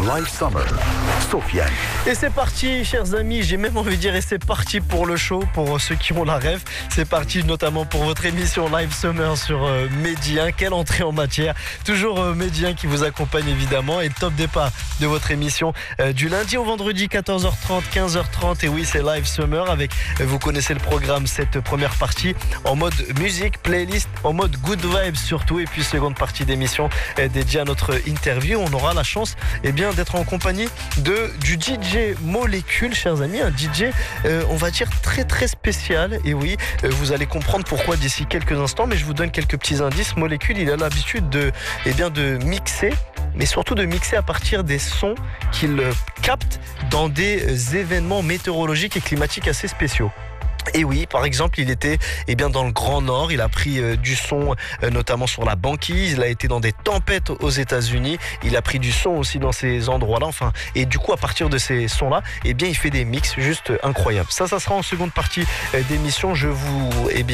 Live Summer, Sofiane. Et c'est parti, chers amis, j'ai même envie de dire, et c'est parti pour le show, pour ceux qui ont la rêve. C'est parti notamment pour votre émission Live Summer sur Medi 1. Quelle entrée en matière. Toujours Medi 1 qui vous accompagne évidemment. Et top départ de votre émission du lundi au vendredi, 14h30, 15h30. Et oui, c'est Live Summer avec, vous connaissez le programme, cette première partie en mode musique, playlist, en mode good vibes surtout. Et puis seconde partie d'émission dédiée à notre interview. On aura la chance d'être en compagnie du DJ Molécule, chers amis, un DJ on va dire très très spécial. Et oui, vous allez comprendre pourquoi d'ici quelques instants, mais je vous donne quelques petits indices. Molécule, il a l'habitude de mixer, mais surtout de mixer à partir des sons qu'il capte dans des événements météorologiques et climatiques assez spéciaux. Et oui, par exemple, il était dans le Grand Nord, il a pris du son notamment sur la banquise, il a été dans des tempêtes aux États-Unis, il a pris du son aussi dans ces endroits-là, et du coup à partir de ces sons-là, il fait des mix juste incroyables. Ça sera en seconde partie d'émission. Je vous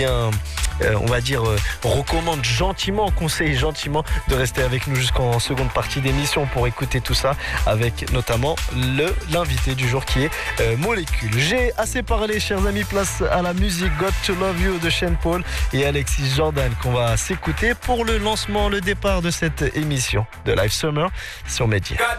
recommande gentiment, conseille gentiment de rester avec nous jusqu'en seconde partie d'émission pour écouter tout ça avec notamment l'invité du jour qui est Molécule. J'ai assez parlé, chers amis, place à la musique Got to Love You de Sean Paul et Alexis Jordan qu'on va s'écouter pour le lancement, le départ de cette émission de Live Summer sur Medi 1.